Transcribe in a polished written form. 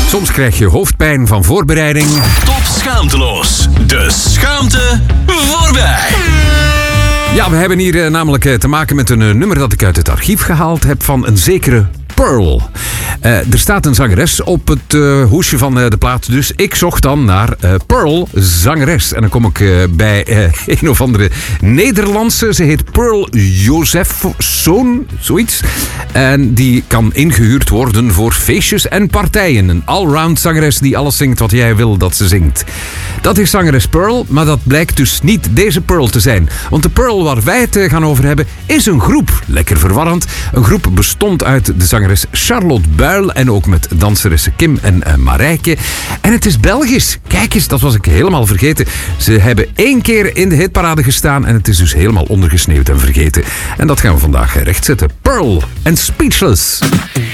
Soms krijg je hoofdpijn van voorbereiding. Top schaamteloos. De schaamte voorbij. Ja, we hebben hier namelijk te maken met een nummer dat ik uit het archief gehaald heb van een zekere Pearl. Er staat een zangeres op het hoesje van de plaat, dus ik zocht dan naar Pearl, zangeres. En dan kom ik bij een of andere Nederlandse. Ze heet Pearl Josephson, zoiets. En die kan ingehuurd worden voor feestjes en partijen. Een allround zangeres die alles zingt wat jij wil dat ze zingt. Dat is zangeres Pearl, maar dat blijkt dus niet deze Pearl te zijn. Want de Pearl waar wij het gaan over hebben is een groep. Lekker verwarrend. Een groep bestond uit de zangeres Charlotte Buil en ook met danseressen Kim en Marijke. En het is Belgisch. Kijk eens, dat was ik helemaal vergeten. Ze hebben 1 keer in de hitparade gestaan en het is dus helemaal ondergesneeuwd en vergeten. En dat gaan we vandaag rechtzetten. Pearl en Speechless.